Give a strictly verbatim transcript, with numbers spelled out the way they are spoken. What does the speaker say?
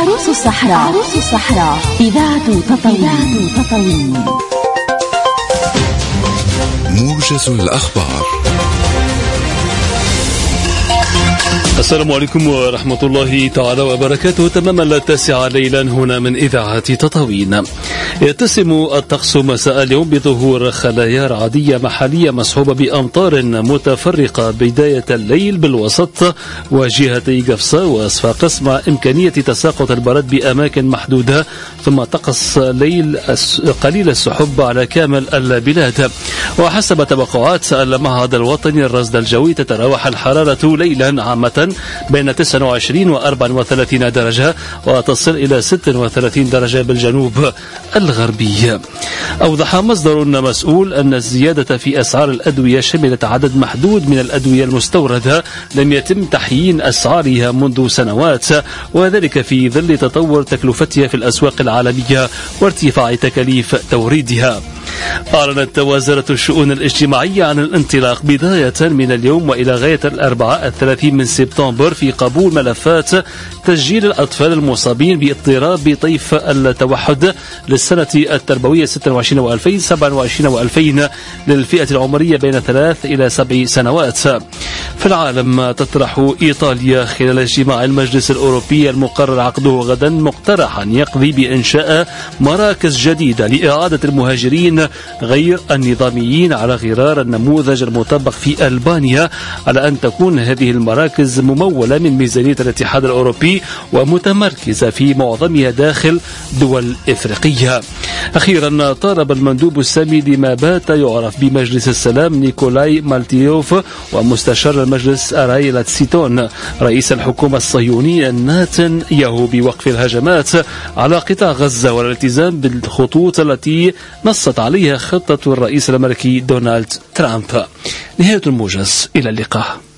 عروس الصحراء. عروس الصحراء إذاعة تطاوين. تطاوين موجز الأخبار. السلام عليكم ورحمة الله تعالى وبركاته. تمام التاسعة ليلا هنا من إذاعة تطاوين. يتسم الطقس مساء اليوم بظهور خلايا رعدية محلية مصحوبة بأمطار متفرقة بداية الليل بالوسط وجهتي قفصة وصفاقس، مع إمكانية تساقط البرد بأماكن محدودة، ثم طقس ليل قليل السحب على كامل البلاد. وحسب توقعات المعهد الوطني للرصد الجوي تتراوح الحرارة ليلا عامة بين تسعة وعشرين و أربعة وثلاثين درجة، وتصل إلى ستة وثلاثين درجة بالجنوب الغربي. أوضح مصدر مسؤول أن الزيادة في أسعار الأدوية شملت عدد محدود من الأدوية المستوردة لم يتم تحيين أسعارها منذ سنوات، وذلك في ظل تطور تكلفتها في الأسواق العالمية وارتفاع تكاليف توريدها. أعلنت وزارة الشؤون الاجتماعية عن الانطلاق بداية من اليوم وإلى غاية الأربعاء الثلاثين من سبتمبر في قبول ملفات تسجيل الأطفال المصابين باضطراب طيف التوحد للسنة التربوية ستة وعشرين وألفين سبعة وعشرين وألفين للفئة العمرية بين ثلاث إلى سبع سنوات. في العالم تطرح إيطاليا خلال اجتماع المجلس الأوروبي المقرر عقده غدا مقترحا يقضي بإنشاء مراكز جديدة لإعادة المهاجرين غير النظاميين على غرار النموذج المطبق في ألبانيا، على أن تكون هذه المراكز ممولة من ميزانية الاتحاد الأوروبي ومتمركزة في معظمها داخل دول إفريقية. أخيرا طالب المندوب السامي لما بات يعرف بمجلس السلام نيكولاي مالتيوف ومستشار المجلس أرايلا تسيتون رئيس الحكومة الصهيونية ناتن ياهو بوقف الهجمات على قطاع غزة والالتزام بالخطوط التي نصت عليها خطة الرئيس الأمريكي دونالد ترامب. نهاية الموجز، إلى اللقاء.